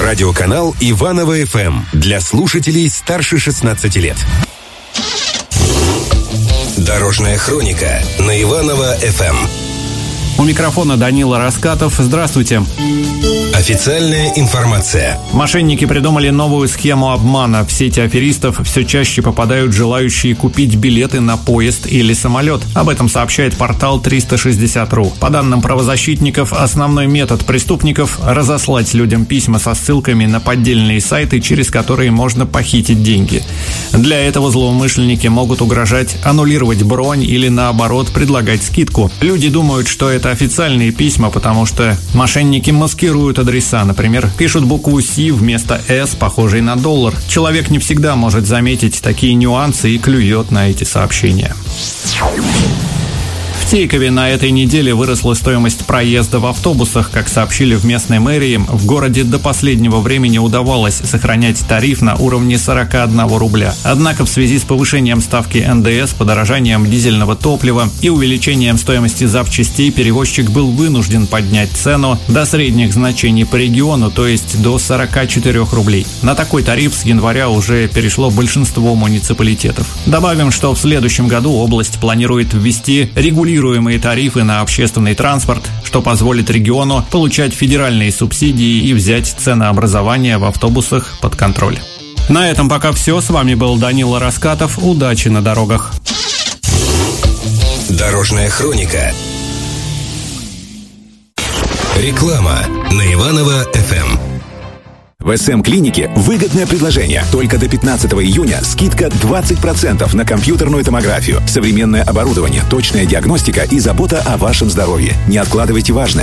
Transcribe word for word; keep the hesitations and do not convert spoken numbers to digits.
Радиоканал Иваново эф эм для слушателей старше шестнадцати лет. Дорожная хроника на Иваново эф эм. У микрофона Данила Раскатов. Здравствуйте. Официальная информация. Мошенники придумали новую схему обмана. В сети аферистов все чаще попадают желающие купить билеты на поезд или самолет. Об этом сообщает портал триста шестьдесят точка ру. По данным правозащитников, основной метод преступников – разослать людям письма со ссылками на поддельные сайты, через которые можно похитить деньги. Для этого злоумышленники могут угрожать аннулировать бронь или, наоборот, предлагать скидку. Люди думают, что это официальные письма, потому что мошенники маскируют адреса. Например, пишут букву «С» вместо «С», похожей на доллар. Человек не всегда может заметить такие нюансы и клюет на эти сообщения. В Тейкове на этой неделе выросла стоимость проезда в автобусах. Как сообщили в местной мэрии, в городе до последнего времени удавалось сохранять тариф на уровне сорок один рубля. Однако в связи с повышением ставки эн дэ эс, подорожанием дизельного топлива и увеличением стоимости запчастей перевозчик был вынужден поднять цену до средних значений по региону, то есть до сорока четырёх рублей. На такой тариф с января уже перешло большинство муниципалитетов. Добавим, что в следующем году область планирует ввести регулирование тарифы на общественный транспорт, что позволит региону получать федеральные субсидии и взять ценообразование в автобусах под контроль. На этом пока все. С вами был Данила Раскатов. Удачи на дорогах. Дорожная хроника. Реклама на Иваново эф эм. В эс эм-клинике выгодное предложение. Только до пятнадцатого июня скидка двадцать процентов на компьютерную томографию, современное оборудование, точная диагностика и забота о вашем здоровье. Не откладывайте важное.